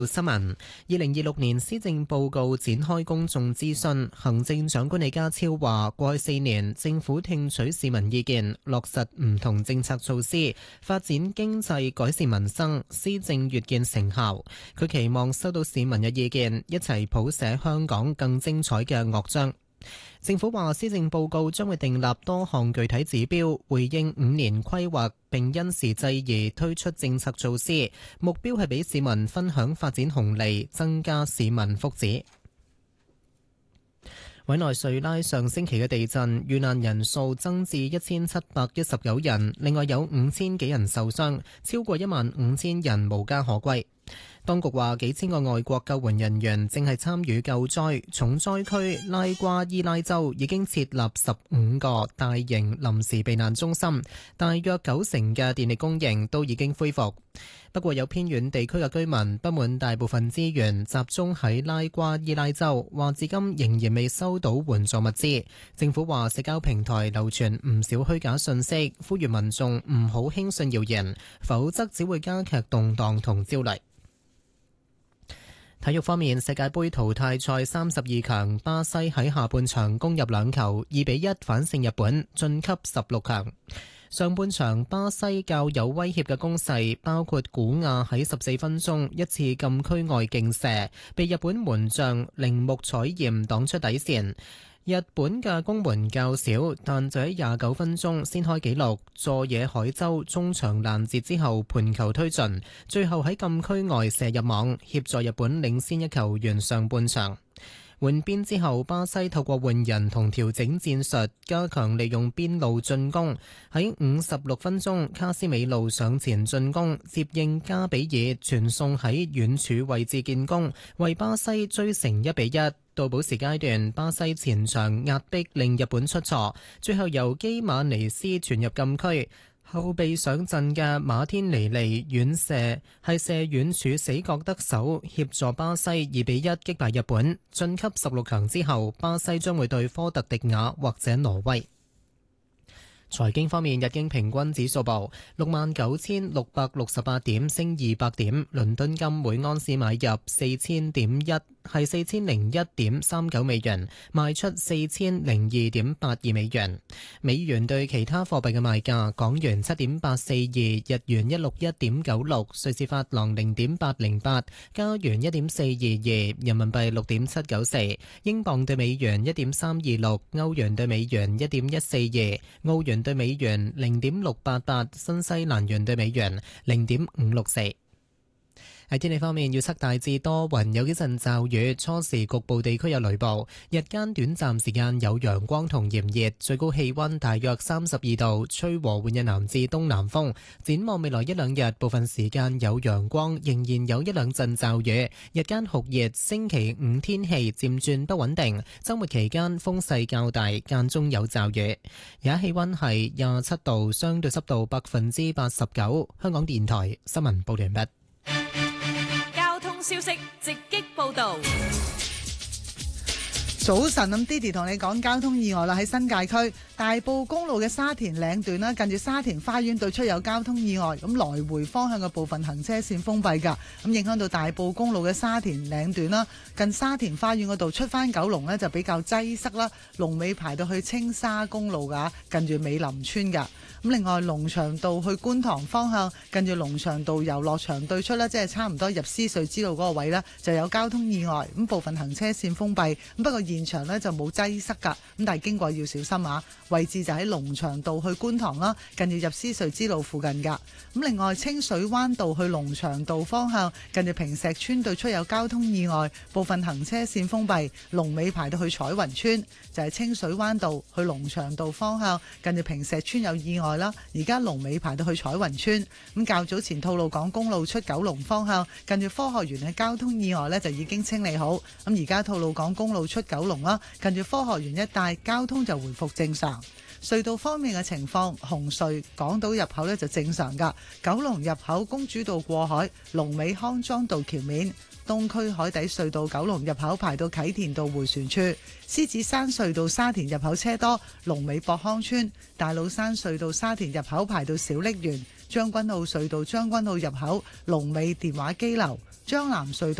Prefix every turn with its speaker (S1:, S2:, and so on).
S1: 新聞。2026年施政報告展開公眾諮詢，行政長官李家超話：過去4年，政府聽取市民意見，落實唔同政策措施，發展經濟、改善民生，施政越見成效。佢期望收到市民嘅意見，一齊譜寫香港更精彩嘅樂章。政府話，施政報告將會訂立多項具體指標，回應5年規劃，並因時制宜推出政策措施，目標係俾市民分享發展紅利，增加市民福祉。委內瑞拉上星期嘅地震遇難人數增至1719人，另外有5000幾人受傷，超過15000人無家可歸。當局話，幾千個外國救援人員正係參與救災。重災區拉瓜伊拉州已經設立15個大型臨時避難中心，大約90%嘅電力供應都已經恢復。不過有偏遠地區嘅居民不滿大部分資源集中喺拉瓜伊拉州，話至今仍然未收到援助物資。政府話，社交平台流傳唔少虛假信息，呼籲民眾唔好輕信謠言，否則只會加劇動盪同焦慮。體育方面，世界盃淘汰賽32強，巴西喺下半場攻入2球，2-1反勝日本，晉級16強。上半場巴西較有威脅嘅攻勢，包括古亞喺14分鐘一次禁區外勁射，被日本門將鈴木彩艷擋出底線。日本嘅攻門較少，但就喺29分鐘先開紀錄，佐野海洲中場攔截之後盤球推進，最後喺禁區外射入網，協助日本領先1球完上半場。換邊之後，巴西透過換人同調整戰術，加強利用邊路進攻。喺56分鐘，卡斯美路上前進攻，接應加比爾傳送喺遠處位置建功，為巴西追成1-1。到補時階段，巴西前場壓迫令日本出錯，最後由基馬尼斯傳入禁區。後備上陣嘅馬天尼利遠射係射遠處死角得手，協助巴西2-1擊敗日本，晉級16強之後，巴西將會對科特迪瓦或者挪威。財經方面，日經平均指數報69,668點，升200點。倫敦金每盎司買入4001.39美元，賣出4002.82美元。美元對其他貨幣嘅賣價：港元7.842，日元161.96，瑞士法郎0.808，加元1.422，人民幣6.794，英鎊對美元1.326，歐元對美元1.142，澳元對美元0.688，新西蘭元對美元0.564。喺天氣方面，預測大致多雲，有幾陣驟雨，初時局部地區有雷暴，日間短暫時間有陽光同炎熱，最高氣溫大約32度，吹和緩嘅南至東南風。展望未來1-2日，部分時間有陽光，仍然有1-2陣驟雨，日間酷熱。星期5天氣漸轉不穩定，週末期間風勢較大，間中有驟雨。而家氣溫係27度，相對濕度89%。香港電台新聞報完畢。
S2: 消息直擊報道。
S3: 早晨，咁 Didi 同你講交通意外啦，喺新界區大埔公路嘅沙田嶺段啦，近住沙田花園對出有交通意外，咁來回方向嘅部分行車線封閉㗎，咁影響到大埔公路嘅沙田嶺段啦，近沙田花園嗰度出返九龍呢就比較擠塞啦，龍尾排到去青沙公路㗎，近住美林村㗎。咁另外龍翔道去觀塘方向，近住龍翔道遊樂場對出呢，即係差唔多入獅隧支路嗰個位呢，就有交通意外，咁部分行車線封閉，咁不過現場呢就冇擠塞㗎，咁但係經過要小心啊。位置就喺龍翔道去觀塘啦，近住入獅隧支路附近㗎。咁另外清水灣道去龍翔道方向，近住坪石村對出有交通意外，部分行車線封閉，龍尾排到去彩雲村，就係清水灣道去龍翔道方向，近住坪石村有意外啦，而家龍尾排到去彩雲村。咁較早前吐露港公路出九龍方向，近住科學園嘅交通意外呢就已經清理好，咁而家吐露港公路出九龍啦，近住科學園一帶交通就回復正常。隧道方面嘅情況，紅隧港島入口呢就正常㗎，九龍入口公主道過海，龍尾康莊道橋面，東區海底隧道九龍入口排到啟田道迴旋處，獅子山隧道沙田入口車多，龍尾博康村，大老山隧道沙田入口排到小瀝源，將軍澳隧道將軍澳入口龍尾電話機樓， 將藍隧道